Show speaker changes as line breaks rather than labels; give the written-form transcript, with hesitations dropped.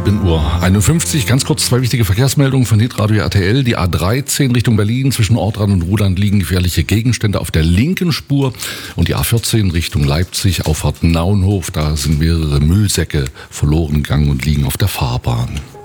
7:51 Uhr. Ganz kurz 2 wichtige Verkehrsmeldungen von Hitradio RTL. Die A13 Richtung Berlin zwischen Ortrand und Ruhland liegen gefährliche Gegenstände auf der linken Spur. Und die A14 Richtung Leipzig, Auffahrt Naunhof. Da sind mehrere Müllsäcke verloren gegangen und liegen auf der Fahrbahn.